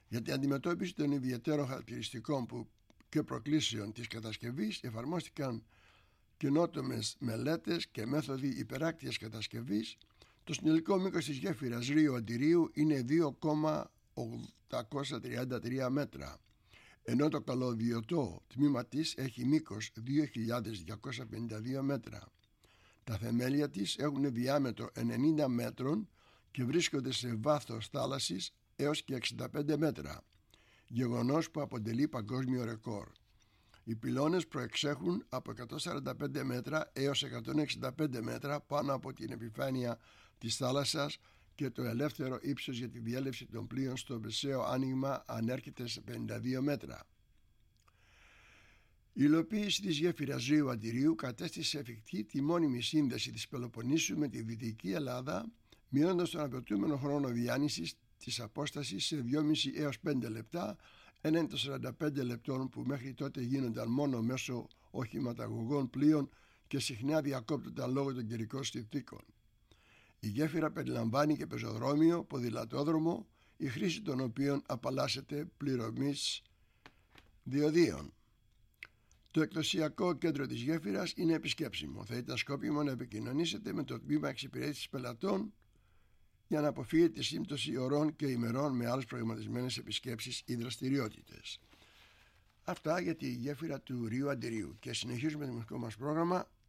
Για την αντιμετώπιση των ιδιαίτερων χαρακτηριστικών και προκλήσεων της κατασκευής εφαρμόστηκαν καινότομες μελέτες και μέθοδοι υπεράκτιας κατασκευής. Το συνολικό μήκος της γέφυρας Ρίου Αντιρίου είναι 2,833 μέτρα, ενώ το καλωδιωτό τμήμα της έχει μήκος 2.252 μέτρα. Τα θεμέλια της έχουν διάμετρο 90 μέτρων και βρίσκονται σε βάθος θάλασσης έως και 65 μέτρα, γεγονός που αποτελεί παγκόσμιο ρεκόρ. Οι πυλώνες προεξέχουν από 145 μέτρα έως 165 μέτρα πάνω από την επιφάνεια της θάλασσας και το ελεύθερο ύψος για τη διέλευση των πλοίων στο μεσαίο άνοιγμα ανέρχεται σε 52 μέτρα. Η υλοποίηση της γέφυρας Ρίου Αντιρίου κατέστησε εφικτή τη μόνιμη σύνδεση της Πελοποννήσου με τη Δυτική Ελλάδα, μειώνοντας τον απαιτούμενο χρόνο διάνυσης της απόστασης σε 2,5 έως 5 λεπτά, έναντι των 45 λεπτών που μέχρι τότε γίνονταν μόνο μέσω οχηματαγωγών πλοίων και συχνά διακόπτονταν λόγω των καιρικών συνθήκων. Η γέφυρα περιλαμβάνει και πεζοδρόμιο, ποδηλατόδρομο, η χρήση των οποίων απαλλάσσεται πληρωμής διοδίων. Το εκδοσιακό κέντρο της γέφυρας είναι επισκέψιμο. Θα ήταν σκόπιμο να επικοινωνήσετε με το τμήμα εξυπηρέτησης πελατών για να αποφύγετε τη σύμπτωση ωρών και ημερών με άλλες προγραμματισμένες επισκέψεις ή δραστηριότητες. Αυτά για τη γέφυρα του Ρίου Αντιρίου, και συνεχίζουμε το μουσικό μας πρόγραμμα